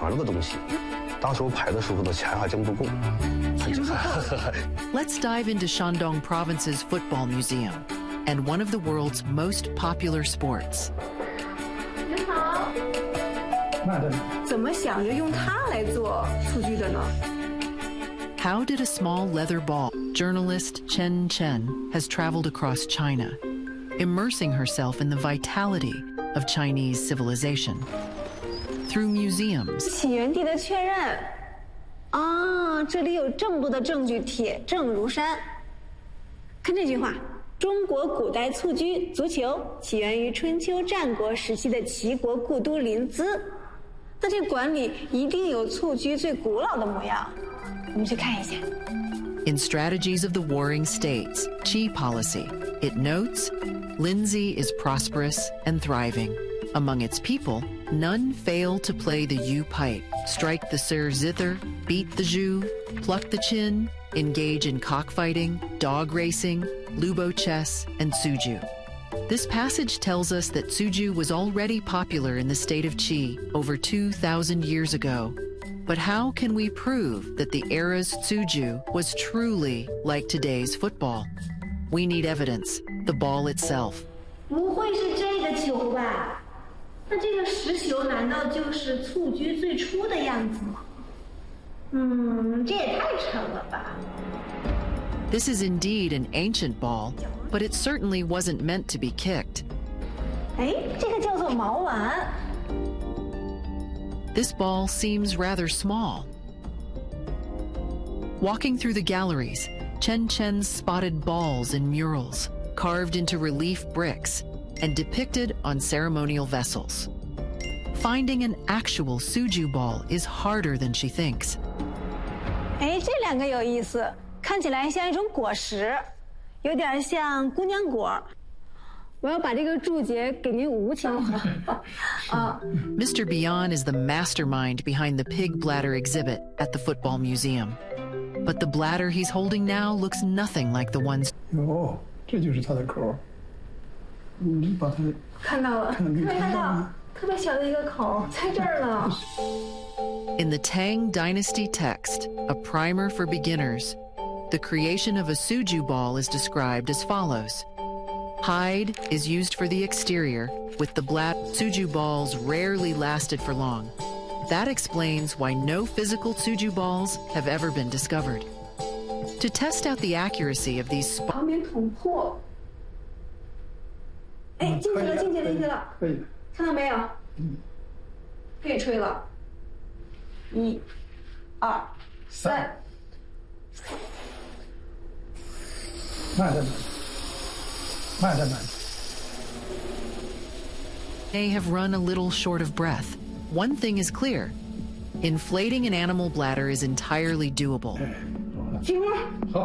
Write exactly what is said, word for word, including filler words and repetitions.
抢这个东西。当时我排的时候的钱还真不够。 Let's dive into Shandong Province's football museum and one of the world's most popular sports. 你好。怎么想着用它来做蹴鞠的呢？ How did a small leather ball? Journalist Chen Chen has traveled across China, immersing herself in the vitality of Chinese civilization. Through museums, 起源地的确认啊，这里有这么多的证据，铁证如山。看这句话：中国古代蹴鞠足球起源于春秋战国时期的齐国故都临淄。那这馆里一定有蹴鞠最古老的模样，我们去看一下。 In Strategies of the Warring States, Qi policy, it notes, Lindsay is prosperous and thriving. Among its people, none fail to play the Yu pipe, strike the sir zither, beat the zhu, pluck the chin, engage in cockfighting, dog racing, lubo chess, and suju. This passage tells us that suju was already popular in the state of Qi over two thousand years ago. But how can we prove that the era's suju was truly like today's football? We need evidence, the ball itself. 不会是这个球吧？那这个石球难道就是蹴鞠最初的样子吗？嗯，这也太沉了吧。 This is indeed an ancient ball, but it certainly wasn't meant to be kicked. 哎，这个叫做毛丸。 This ball seems rather small. Walking through the galleries, Chen Chen spotted balls in murals, carved into relief bricks, and depicted on ceremonial vessels. Finding an actual suju ball is harder than she thinks. 哎，这两个有意思，看起来像一种果实，有点像姑娘果。我要把这个注解给您捂起来。啊 Mister Bian is the mastermind behind the pig bladder exhibit at the football museum. But the bladder he's holding now looks nothing like the ones. 哟，这就是它的口。你把它看到了， 看没看到， 特别小的一个口，在这儿呢。 In the Tang Dynasty text, A Primer for Beginners, the creation of a suju ball is described as follows. Hide is used for the exterior, with the black suju balls rarely lasted for long. That explains why no physical suju balls have ever been discovered. To test out the accuracy of these 旁边捅破。哎，进去了，进去了，进去了。 可以。 看到没有？ 嗯。 可以吹了。一、二、三。 慢着慢着。 May have run a little short of breath. One thing is clear. Inflating an animal bladder is entirely doable.